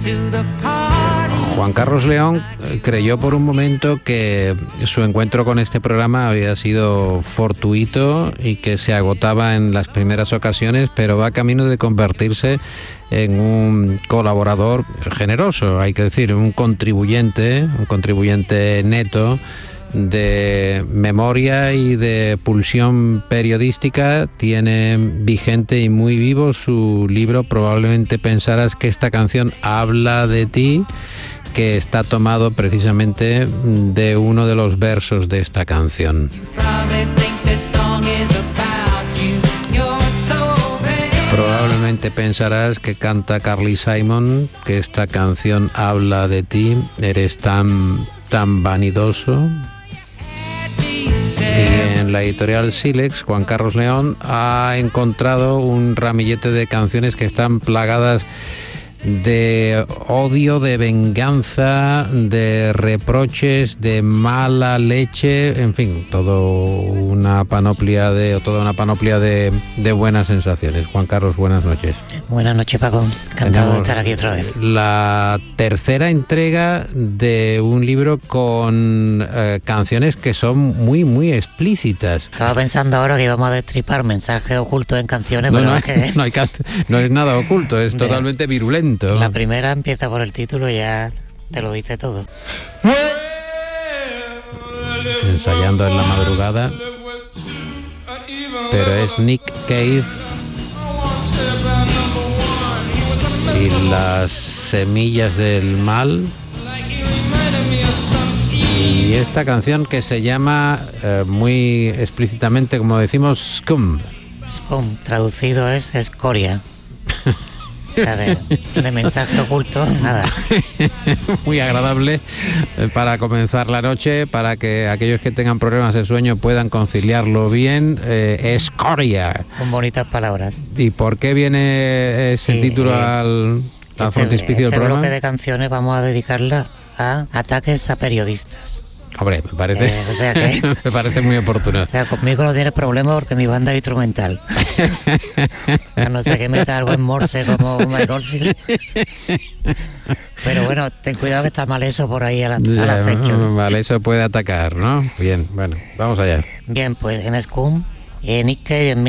Juan Carlos León creyó por un momento que su encuentro con este programa había sido fortuito y que se agotaba en las primeras ocasiones, pero va camino de convertirse en un colaborador generoso, hay que decir, un contribuyente neto de memoria y de pulsión periodística. Tiene vigente y muy vivo su libro Probablemente pensarás que esta canción habla de ti, que está tomado precisamente de uno de los versos de esta canción. Probablemente pensarás que canta Carly Simon, que esta canción habla de ti, eres tan vanidoso. Y en la editorial Silex, Juan Carlos León ha encontrado un ramillete de canciones que están plagadas de odio, de venganza, de reproches, de mala leche, en fin, toda una panoplia de buenas sensaciones. Juan Carlos, buenas noches. Buenas noches, Paco. Encantado de estar aquí otra vez. La tercera entrega de un libro con canciones que son muy explícitas. Estaba pensando ahora que íbamos a destripar mensajes ocultos en canciones, no, pero no, es que... no es nada oculto, es totalmente virulento. La primera empieza por el título y ya te lo dice todo. Ensayando en la madrugada, pero es Nick Cave y las semillas del mal, y esta canción que se llama muy explícitamente, como decimos, Scum. Scum, traducido es escoria. O sea, de mensaje oculto, nada. Muy agradable para comenzar la noche, para que aquellos que tengan problemas de sueño puedan conciliarlo bien. Escoria. Con bonitas palabras. ¿Y por qué viene ese título al frontispicio del programa? Bloque de canciones vamos a dedicarla a ataques a periodistas. Hombre, me parece, o sea que, me parece muy oportuno. O sea, conmigo no tienes problema porque mi banda es instrumental. A no ser que meta algo en Morse como Mike Oldfield. Pero bueno, ten cuidado que está mal eso por ahí al acecho. Vale, eso puede atacar, ¿no? Bien, bueno, vamos allá. Bien, pues en Scum, Nick Cave en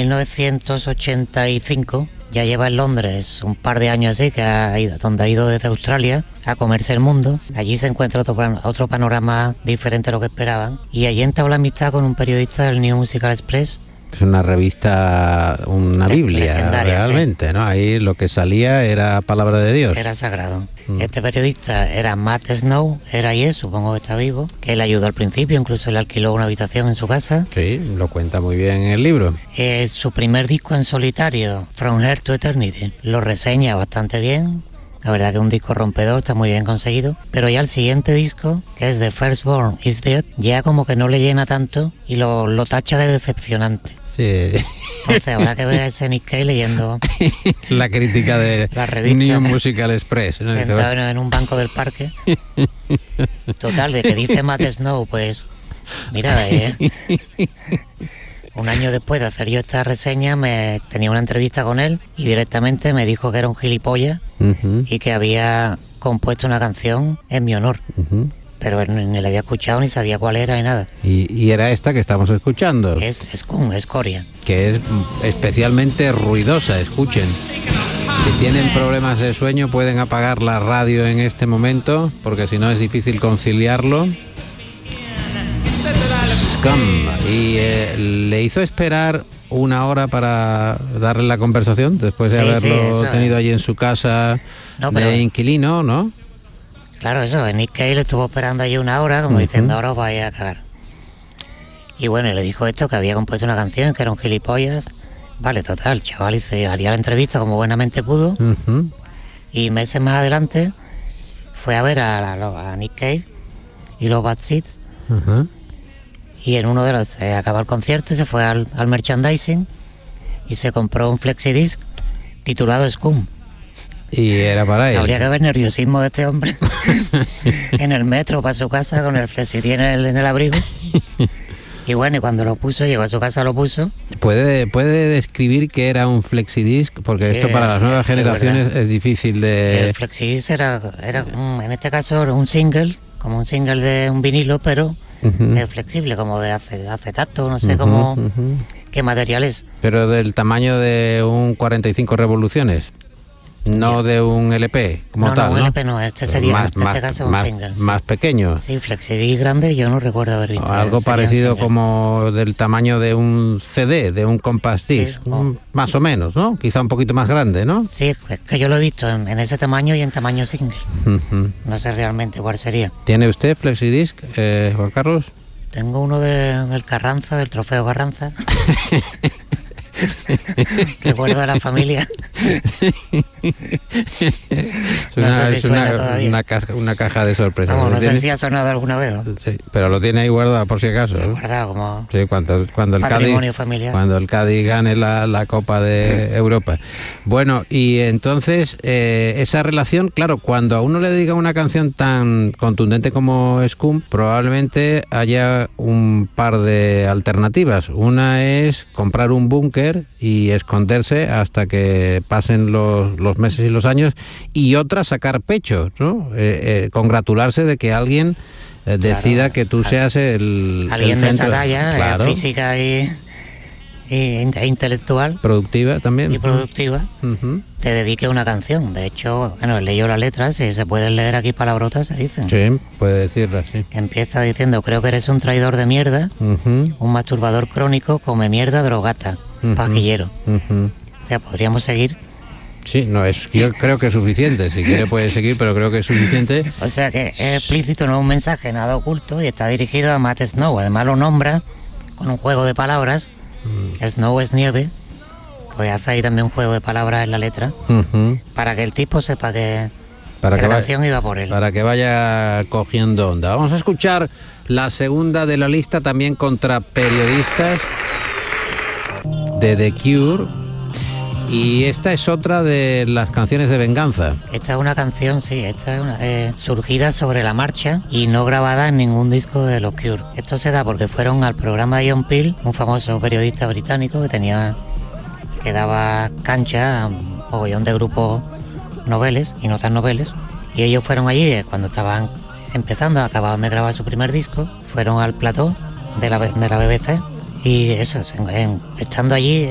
1985 ya lleva en Londres un par de años así, donde ha ido desde Australia a comerse el mundo. Allí se encuentra otro panorama diferente a lo que esperaban, y allí entabla amistad con un periodista del New Musical Express. Es una revista, una Biblia, realmente, sí. ¿No? Ahí lo que salía era palabra de Dios. Era sagrado. Este periodista era Matt Snow, supongo que está vivo, que le ayudó al principio, incluso le alquiló una habitación en su casa. Sí, lo cuenta muy bien en el libro. Su primer disco en solitario, From Here to Eternity, lo reseña bastante bien. La verdad que es un disco rompedor, está muy bien conseguido. Pero ya el siguiente disco, que es The Firstborn is Dead, ya como que no le llena tanto y lo tacha de decepcionante. Sí. Entonces habrá que ver a ese Nick Cave leyendo la crítica de la revista, New Musical Express, ¿no? Sentado en un banco del parque. Total, de que dice Matt Snow, pues mira, un año después de hacer yo esta reseña tenía una entrevista con él y directamente me dijo que era un gilipollas y que había compuesto una canción en mi honor. Pero él ni la había escuchado, ni sabía cuál era, ni nada. Y era esta que estamos escuchando. Es Scum, escoria. Que es especialmente ruidosa, escuchen. Si tienen problemas de sueño pueden apagar la radio en este momento, porque si no es difícil conciliarlo. Scum. Y le hizo esperar una hora para darle la conversación, después de haberlo tenido allí en su casa de inquilino, ¿no? Claro, eso, Nick Cave le estuvo esperando allí una hora, como diciendo, ahora os vais a cagar. Y bueno, le dijo esto, que había compuesto una canción, que era un gilipollas. Vale, total, chaval haría la entrevista como buenamente pudo. Y meses más adelante fue a ver a Nick Cave y los Bad Seeds. Y en uno de los, acabó el concierto y se fue al merchandising y se compró un flexidisc titulado Scum. Y era para él. Habría que ver nerviosismo de este hombre en el metro para su casa con el flexidisc en el abrigo. Y bueno, y cuando lo puso, llegó a su casa, lo puso. ¿Puede describir qué era un flexidisc? Porque esto para las nuevas generaciones es difícil de... El flexidisc era en este caso era un single, como un single de un vinilo, pero flexible, como de acetato, no sé cómo, qué material es. Pero del tamaño de un 45 revoluciones. No de un LP como tal, un ¿no? LP no, este sería en este caso un single. Más pequeño. Sí, flexidisc grande, yo no recuerdo haber visto. Algo parecido como del tamaño de un CD, de un compact disc, sí, más o menos, ¿no? Quizá un poquito más grande, ¿no? Sí, es que yo lo he visto en ese tamaño y en tamaño single. No sé realmente cuál sería. ¿Tiene usted flexidisc, Juan Carlos? Tengo uno del Carranza, del trofeo Carranza. Recuerdo de la familia. Es una caja de sorpresas. Vamos, no sé si ha sonado alguna vez. Sí, pero lo tiene ahí guardado por si acaso. Guardado como sí, cuando el Cádiz gane la Copa de Europa. Bueno, y entonces esa relación, claro, cuando a uno le dedica una canción tan contundente como Scum, probablemente haya un par de alternativas. Una es comprar un búnker y esconderse hasta que pasen los meses y los años, y otra sacar pecho, ¿no? Congratularse de que alguien decida que tú seas alguien de esa talla, física e intelectual, productiva también, y productiva, te dedique a una canción. De hecho, bueno, he leído las letras y se pueden leer aquí palabrotas, se dicen. Sí, puede decirlas, sí. Empieza diciendo: creo que eres un traidor de mierda, un masturbador crónico, come mierda, drogata, pajillero. O sea, podríamos seguir. Sí, yo creo que es suficiente. Si quiere puede seguir, pero creo que es suficiente. O sea que es explícito, no es un mensaje nada oculto, y está dirigido a Matt Snow. Además lo nombra con un juego de palabras. Snow es nieve, pues hace ahí también un juego de palabras en la letra, para que el tipo sepa que la canción iba por él. Para que vaya cogiendo onda. Vamos a escuchar la segunda de la lista, también contra periodistas, de The Cure. Y esta es otra de las canciones de venganza. Esta es una canción, sí, esta es una, surgida sobre la marcha y no grabada en ningún disco de los Cure. Esto se da porque fueron al programa de John Peel, un famoso periodista británico que daba cancha a un mogollón de grupos noveles y no tan noveles. Y ellos fueron allí cuando estaban empezando, acababan de grabar su primer disco, fueron al plató de la BBC y eso, estando allí...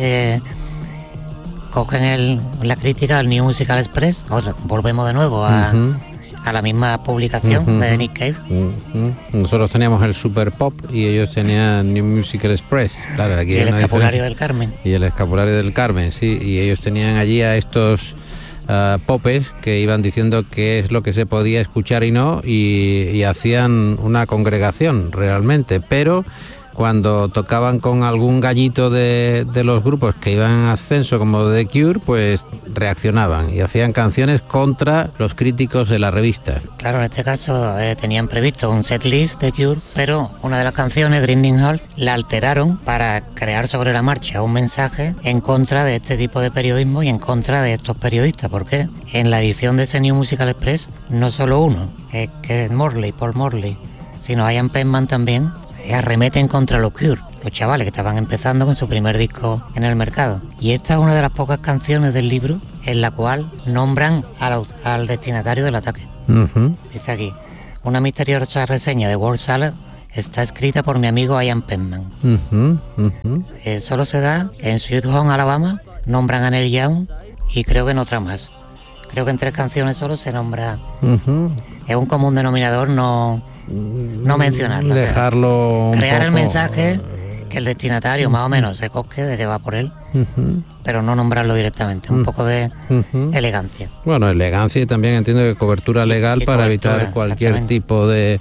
cogen la crítica al New Musical Express. Volvemos de nuevo a la misma publicación de Nick Cave. Nosotros teníamos el Super Pop y ellos tenían New Musical Express. Claro, aquí y el Escapulario del Carmen. Y el Escapulario del Carmen, sí. Y ellos tenían allí a estos popes que iban diciendo qué es lo que se podía escuchar y no, y hacían una congregación realmente, pero... cuando tocaban con algún gallito de los grupos que iban en ascenso como The Cure, pues reaccionaban y hacían canciones contra los críticos de la revista. Claro, en este caso tenían previsto un setlist de Cure, pero una de las canciones, Grinding Halt, la alteraron para crear sobre la marcha un mensaje en contra de este tipo de periodismo y en contra de estos periodistas. ¿Por qué? En la edición de ese New Musical Express, no solo uno, que es Paul Morley, sino Ian Penman también, arremeten contra los Cure, los chavales que estaban empezando con su primer disco en el mercado. Y esta es una de las pocas canciones del libro en la cual nombran al destinatario del ataque. Dice aquí: una misteriosa reseña de World Salad está escrita por mi amigo Ian Penman. Solo se da en Sweet Home, Alabama, nombran a Neil Young y creo que en otra más. Creo que en 3 canciones solo se nombra. Es un común denominador no mencionarlo. Dejarlo. O sea, crear el mensaje, que el destinatario más o menos se cosque de que va por él, pero no nombrarlo directamente. Un poco de elegancia. Bueno, elegancia, y también entiendo que cobertura legal y para evitar cualquier tipo de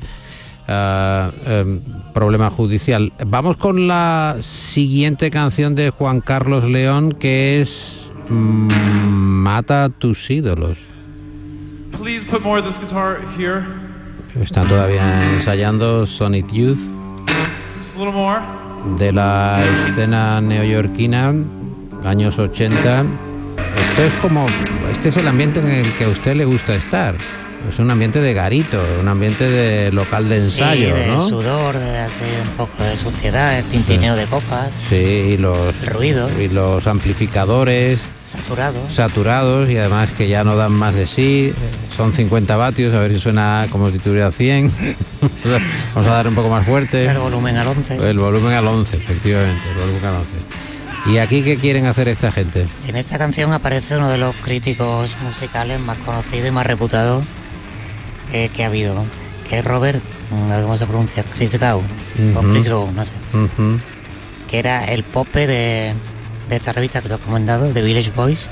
problema judicial. Vamos con la siguiente canción de Juan Carlos León, que es Mata a tus ídolos. Please put more of this guitar here. Están todavía ensayando Sonic Youth, de la escena neoyorquina, años 80. Este es el ambiente en el que a usted le gusta estar, es un ambiente de garito, un ambiente de local de ensayo, sí, de ¿no? sudor, de hacer un poco de suciedad, el tintineo de copas, Sí, y el ruido, y los amplificadores saturados, y además que ya no dan más de sí, son 50 vatios, a ver si suena como si tuviera 100. Vamos a dar un poco más fuerte. el volumen al 11. El volumen al 11, efectivamente, el volumen al 11. ¿Y aquí qué quieren hacer esta gente? En esta canción aparece uno de los críticos musicales más conocidos y más reputados que ha habido, ¿no? Que es Robert, a ver cómo se pronuncia, Chris Gow, o Chris Gow, no sé, que era el pope de esta revista que te he comentado, The Village Voice.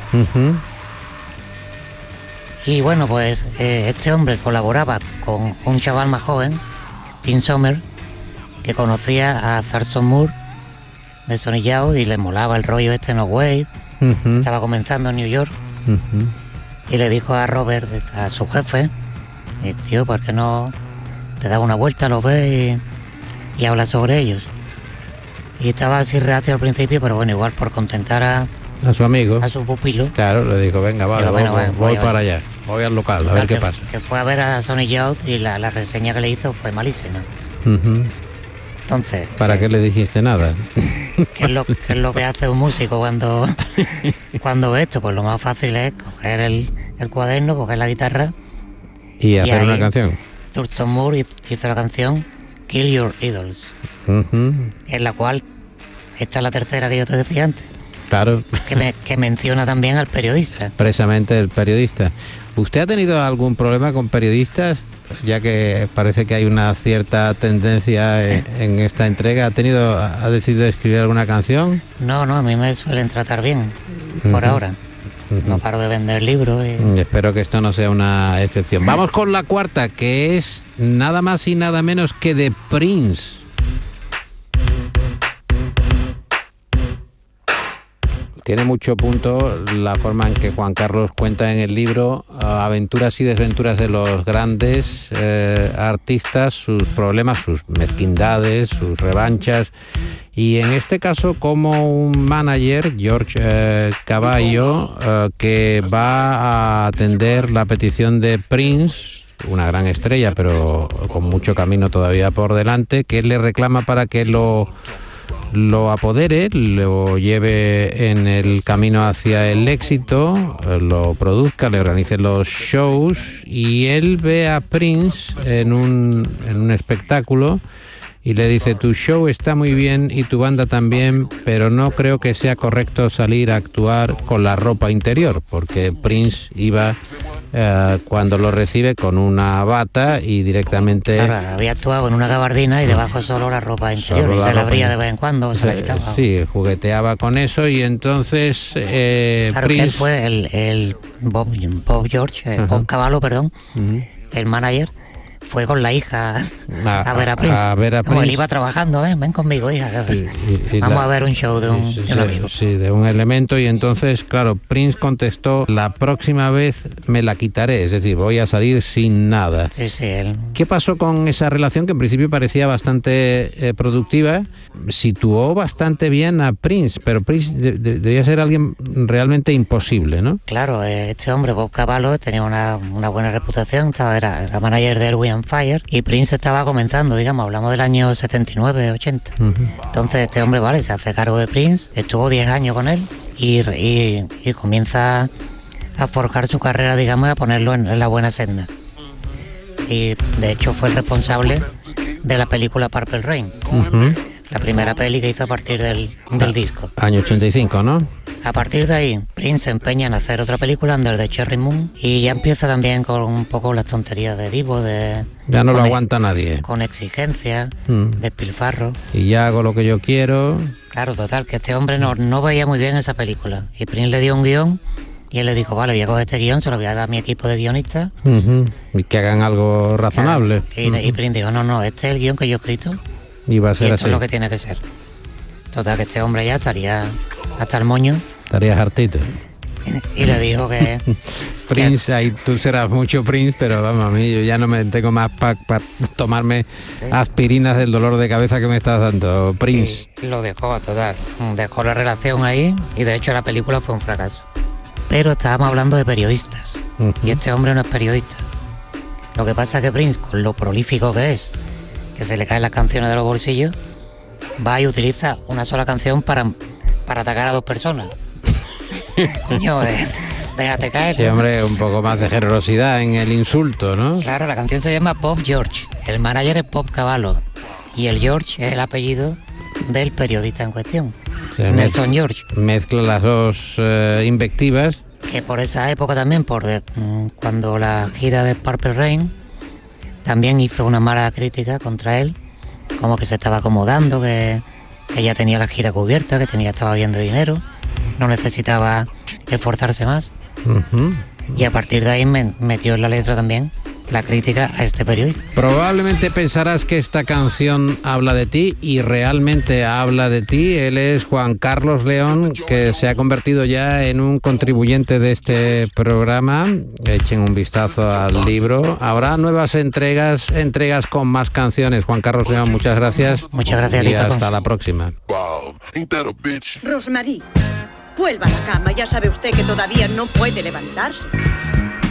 Y bueno, pues este hombre colaboraba con un chaval más joven, Tim Sommer, que conocía a Thurston Moore de Sonic Youth y le molaba el rollo este no wave. Estaba comenzando en New York y le dijo a Robert, a su jefe, tío, ¿por qué no te das una vuelta, los ves y hablas sobre ellos? Y estaba así reacio al principio, pero bueno, igual por contentar a su amigo, a su pupilo. Claro, le dijo, venga, vale, voy para allá, voy al local, a ver qué pasa. Que fue a ver a Sonic Youth y la reseña que le hizo fue malísima. Entonces... ¿Para qué le dijiste nada? ¿Qué es lo que hace un músico cuando ve esto? Pues lo más fácil es coger el cuaderno, coger la guitarra y hacer una canción. Thurston Moore hizo la canción Kill Your Idols, en la cual esta es la tercera que yo te decía antes. Claro. Que menciona también al periodista. Precisamente el periodista. ¿Usted ha tenido algún problema con periodistas? Ya que parece que hay una cierta tendencia en esta entrega. ¿Ha decidido escribir alguna canción? No, a mí me suelen tratar bien, por ahora. No paro de vender libros. Espero que esto no sea una excepción. Vamos con la cuarta, que es nada más y nada menos que de Prince. Tiene mucho punto la forma en que Juan Carlos cuenta en el libro aventuras y desventuras de los grandes artistas, sus problemas, sus mezquindades, sus revanchas, y en este caso como un manager, George Cavallo, que va a atender la petición de Prince, una gran estrella pero con mucho camino todavía por delante, que le reclama para que lo apodere, lo lleve en el camino hacia el éxito, lo produzca, le organice los shows, y él ve a Prince en un espectáculo y le dice: tu show está muy bien y tu banda también, pero no creo que sea correcto salir a actuar con la ropa interior, porque Prince iba cuando lo recibe con una bata y directamente... Claro, había actuado en una gabardina y debajo solo la ropa interior, y se la abría de vez en cuando, se la quitaba. Sí, jugueteaba con eso, y entonces claro, Prince... que él fue el Bob George, Bob Cavallo, perdón, el manager, fue con la hija a ver a Prince. Como él iba trabajando, ven conmigo, hija. Vamos a ver un show de un amigo. Sí, de un elemento, y entonces, claro, Prince contestó: la próxima vez me la quitaré, es decir, voy a salir sin nada. Sí, él... ¿Qué pasó con esa relación que en principio parecía bastante productiva? Situó bastante bien a Prince, pero Prince debía ser alguien realmente imposible, ¿no? Claro, este hombre, Bob Cavallo, tenía una buena reputación, era manager de Erwin Fire, y Prince estaba comenzando, digamos, hablamos del año 79, 80. Entonces este hombre, vale, se hace cargo de Prince, estuvo 10 años con él y comienza a forjar su carrera, digamos, y a ponerlo en la buena senda. Y de hecho fue el responsable de la película Purple Rain, la primera peli que hizo a partir del disco. Año 85, ¿no? A partir de ahí, Prince se empeña en hacer otra película, Under the Cherry Moon, y ya empieza también con un poco las tonterías de divo, ya no lo aguanta nadie. Con exigencia, despilfarro. Y ya hago lo que yo quiero. Claro, total, que este hombre no veía muy bien esa película. Y Prince le dio un guión, y él le dijo: vale, voy a coger este guión, se lo voy a dar a mi equipo de guionistas. Y que hagan algo razonable. Claro. Y Prince dijo: no, este es el guión que yo he escrito. Y va a ser y esto así. Es lo que tiene que ser. Total, que este hombre ya estaría hasta el moño. Estarías hartito. Y le dijo que... Prince, ahí tú serás mucho Prince, pero vamos, a mí yo ya no me tengo más para tomarme aspirinas del dolor de cabeza que me estás dando, Prince. Y lo dejó, total. Dejó la relación ahí, y de hecho la película fue un fracaso. Pero estábamos hablando de periodistas, y este hombre no es periodista. Lo que pasa es que Prince, con lo prolífico que es, que se le caen las canciones de los bolsillos, va y utiliza una sola canción para atacar a dos personas. Coño, déjate caer. Sí, hombre, un poco más de generosidad en el insulto, ¿no? Claro, la canción se llama Bob George, el manager es Bob Cavallo y el George es el apellido del periodista en cuestión, Nelson George. Mezcla las dos invectivas. Que por esa época también, cuando la gira de Purple Rain, también hizo una mala crítica contra él, como que se estaba acomodando, que ya tenía la gira cubierta, que estaba bien de dinero, no necesitaba esforzarse más. Uh-huh. Y a partir de ahí metió en la letra también la crítica a este periodista. Probablemente pensarás que esta canción habla de ti y realmente habla de ti. Él es Juan Carlos León, que se ha convertido ya en un contribuyente de este programa. Echen un vistazo al libro. Habrá nuevas entregas con más canciones. Juan Carlos León, muchas gracias. Muchas gracias. Y hasta la próxima. Rosmarie, vuelva a la cama. Ya sabe usted que todavía no puede levantarse.